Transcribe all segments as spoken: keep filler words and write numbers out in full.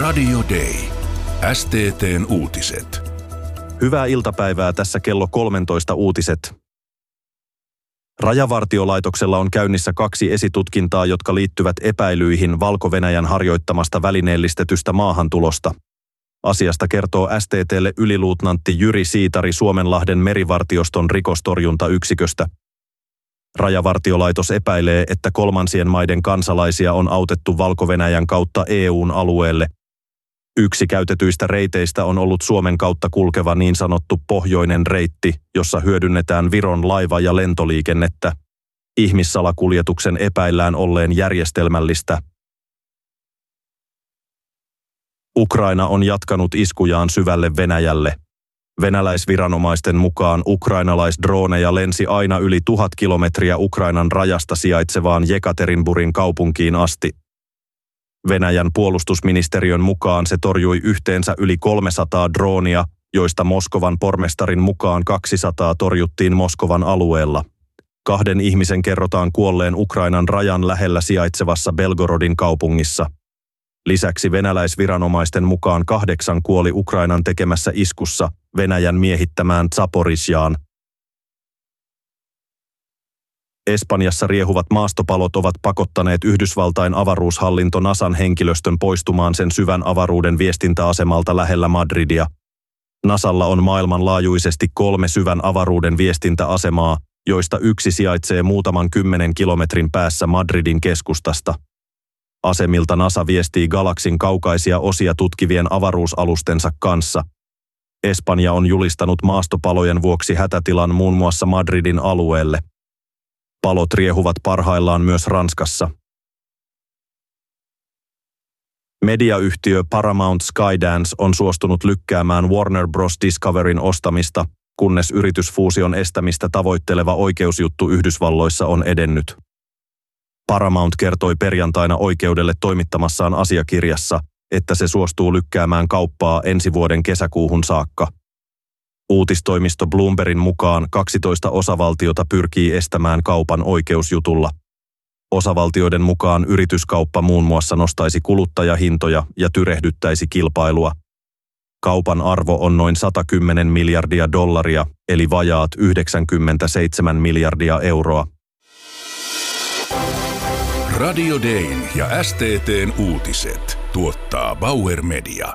Radio Day. S T T:n uutiset. Hyvää iltapäivää, tässä kello kolmetoista uutiset. Rajavartiolaitoksella on käynnissä kaksi esitutkintaa, jotka liittyvät epäilyihin Valko-Venäjän harjoittamasta välineellistetystä maahantulosta. Asiasta kertoo S T T:lle yliluutnantti Jyri Siitari Suomenlahden merivartioston rikostorjuntayksiköstä. Rajavartiolaitos epäilee, että kolmansien maiden kansalaisia on autettu Valko-Venäjän kautta E U:n alueelle. Yksi käytetyistä reiteistä on ollut Suomen kautta kulkeva niin sanottu pohjoinen reitti, jossa hyödynnetään Viron laiva- ja lentoliikennettä. Ihmissalakuljetuksen epäillään olleen järjestelmällistä. Ukraina on jatkanut iskujaan syvälle Venäjälle. Venäläisviranomaisten mukaan ukrainalaisdrooneja lensi aina yli tuhat kilometriä Ukrainan rajasta sijaitsevaan Jekaterinburin kaupunkiin asti. Venäjän puolustusministeriön mukaan se torjui yhteensä yli kolmesataa droonia, joista Moskovan pormestarin mukaan kaksisataa torjuttiin Moskovan alueella. Kahden ihmisen kerrotaan kuolleen Ukrainan rajan lähellä sijaitsevassa Belgorodin kaupungissa. Lisäksi venäläisviranomaisten mukaan kahdeksan kuoli Ukrainan tekemässä iskussa Venäjän miehittämään Zaporizjaan. Espanjassa riehuvat maastopalot ovat pakottaneet Yhdysvaltain avaruushallinto NASAn henkilöstön poistumaan sen syvän avaruuden viestintäasemalta lähellä Madridia. NASAlla on maailmanlaajuisesti kolme syvän avaruuden viestintäasemaa, joista yksi sijaitsee muutaman kymmenen kilometrin päässä Madridin keskustasta. Asemilta NASA viestii galaksin kaukaisia osia tutkivien avaruusalustensa kanssa. Espanja on julistanut maastopalojen vuoksi hätätilan muun muassa Madridin alueelle. Palot riehuvat parhaillaan myös Ranskassa. Mediayhtiö Paramount Skydance on suostunut lykkäämään Warner Bros. Discoveryn ostamista, kunnes yritysfuusion estämistä tavoitteleva oikeusjuttu Yhdysvalloissa on edennyt. Paramount kertoi perjantaina oikeudelle toimittamassaan asiakirjassa, että se suostuu lykkäämään kauppaa ensi vuoden kesäkuuhun saakka. Uutistoimisto Bloombergin mukaan kaksitoista osavaltiota pyrkii estämään kaupan oikeusjutulla. Osavaltioiden mukaan yrityskauppa muun muassa nostaisi kuluttajahintoja ja tyrehdyttäisi kilpailua. Kaupan arvo on noin sata kymmenen miljardia dollaria, eli vajaat yhdeksänkymmentäseitsemän miljardia euroa. Radio Dayn ja S T T:n uutiset tuottaa Bauer Media.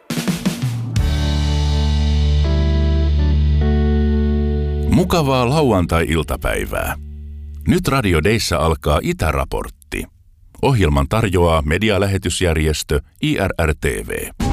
Mukavaa lauantai-iltapäivää. Nyt Radio Dayssä alkaa Itäraportti. Ohjelman tarjoaa medialähetysjärjestö I R R T V.